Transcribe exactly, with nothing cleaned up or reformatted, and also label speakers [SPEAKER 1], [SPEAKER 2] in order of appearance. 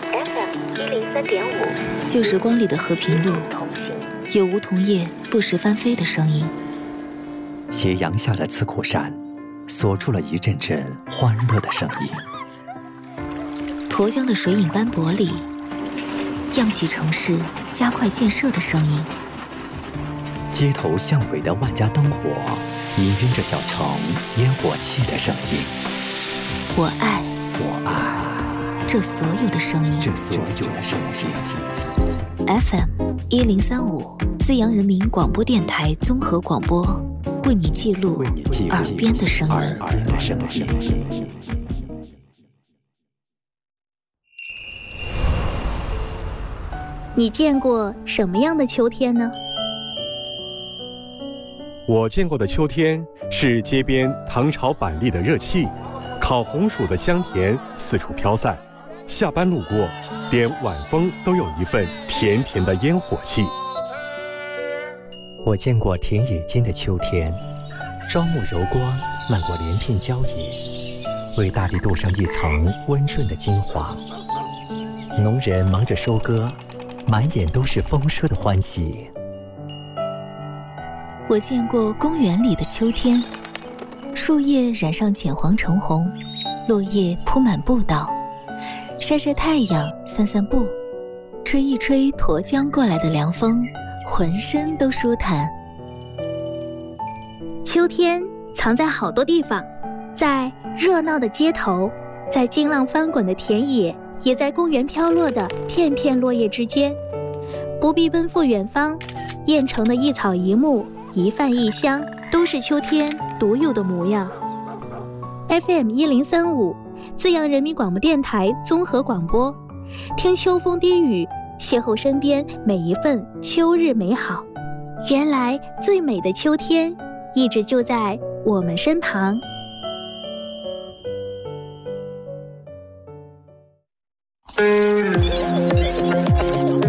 [SPEAKER 1] F M 一零三点五，
[SPEAKER 2] 旧时光里的和平路，有梧桐叶不时翻飞的声音。
[SPEAKER 3] 斜阳下的刺库山，锁住了一阵阵欢乐的声音。
[SPEAKER 2] 沱江的水影斑驳里，漾起城市加快建设的声音。
[SPEAKER 3] 街头巷尾的万家灯火，氤氲着小城烟火气的声音。
[SPEAKER 2] 我爱，
[SPEAKER 3] 我爱
[SPEAKER 2] 这所有的声音，
[SPEAKER 3] 这所有的声音。
[SPEAKER 2] F M 一零三五，资阳人民广播电台综合广播，为你记录耳边的声音。
[SPEAKER 3] 耳边的声音。
[SPEAKER 4] 你见过什么样的秋天呢？
[SPEAKER 5] 我见过的秋天是街边糖炒板栗的热气，烤红薯的香甜四处飘散，下班路过，连晚风都有一份甜甜的烟火气。
[SPEAKER 3] 我见过田野间的秋天，朝暮柔光漫过连片郊野，为大地镀上一层温润的金黄。农人忙着收割，满眼都是丰收的欢喜。
[SPEAKER 2] 我见过公园里的秋天，树叶染上浅黄橙红，落叶铺满步道，晒晒太阳，散散步，吹一吹沱江过来的凉风，浑身都舒坦。
[SPEAKER 4] 秋天藏在好多地方，在热闹的街头，在惊浪翻滚的田野，也在公园飘落的片片落叶之间。不必奔赴远方，燕城的一草一木，一饭一香，都是秋天独有的模样。F M 一零三五，资阳人民广播电台综合广播，听秋风低语，邂逅身边每一份秋日美好。原来最美的秋天，一直就在我们身旁。
[SPEAKER 1] 嗯